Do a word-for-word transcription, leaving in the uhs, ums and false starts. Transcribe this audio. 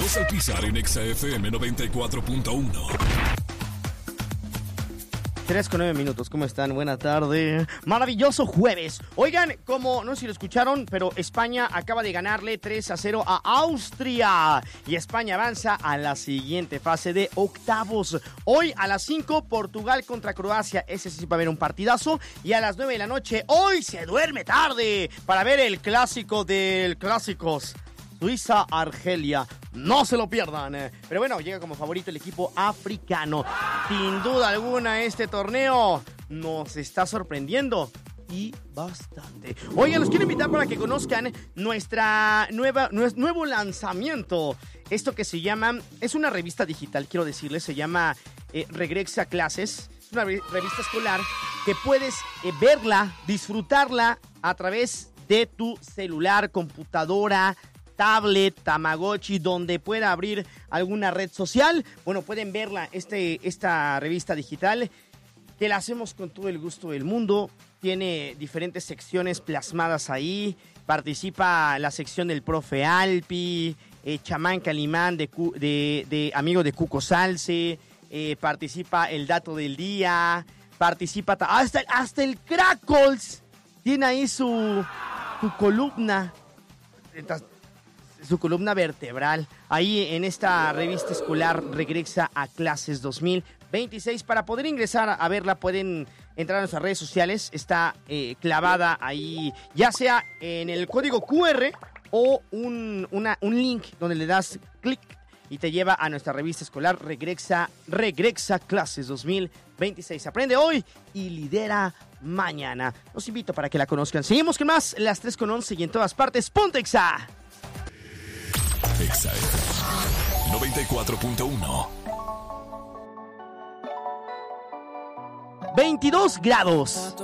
Estás al pisar en Exa F M noventa y cuatro punto uno. tres con nueve minutos, ¿cómo están? Buena tarde. Maravilloso jueves. Oigan, como no sé si lo escucharon, pero España acaba de ganarle tres a cero a Austria. Y España avanza a la siguiente fase de octavos. Hoy a las cinco, Portugal contra Croacia. Ese sí va a haber un partidazo. Y a las nueve de la noche, hoy se duerme tarde para ver el clásico del clásicos. Suiza-Argelia. No se lo pierdan. Pero bueno, llega como favorito el equipo africano. Sin duda alguna, este torneo nos está sorprendiendo. Y bastante. Oigan, los quiero invitar para que conozcan nuestra nueva, nuevo lanzamiento. Esto que se llama, es una revista digital, quiero decirles, se llama eh, Regresa Clases. Es una re- revista escolar que puedes eh, verla, disfrutarla a través de tu celular, computadora, tablet, Tamagotchi, donde pueda abrir alguna red social. Bueno, pueden verla, este, esta revista digital, que la hacemos con todo el gusto del mundo. Tiene diferentes secciones plasmadas ahí. Participa la sección del profe Alpi, eh, Chamán Calimán, de, de, de amigo de Cuco Salce. Eh, participa el dato del día. Participa hasta, hasta el Crackles. Tiene ahí su, su columna. Entonces, su columna vertebral, ahí en esta revista escolar Regresa a Clases dos mil veintiséis. Para poder ingresar a verla pueden entrar a nuestras redes sociales, está eh, clavada ahí, ya sea en el código cu erre o un, una, un link donde le das clic y te lleva a nuestra revista escolar Regresa, Regresa Clases dos mil veintiséis. Aprende hoy y lidera mañana. Los invito para que la conozcan. Seguimos con más, las tres con once y en todas partes. ¡Ponte Exa! Exa F M noventa y cuatro punto uno. veintidós grados.